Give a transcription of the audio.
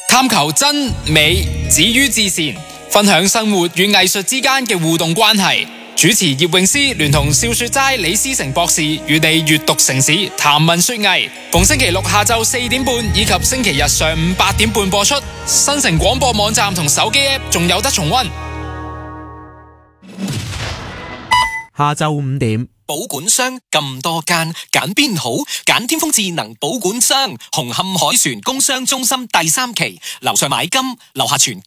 探求真美止於至善，分享生活與藝術之間嘅互動關係。主持葉詠詩聯同笑說齋李思成博士與你閱讀城市談文說藝，逢星期六下晝4點半以及星期日上午8點半播出。新城廣播網站同手機 App 仲有得重溫。 下晝5點， 保管箱咁多間，揀邊好？揀天風智能保管箱，紅磡海船工商中心第3期，樓上買金，樓下存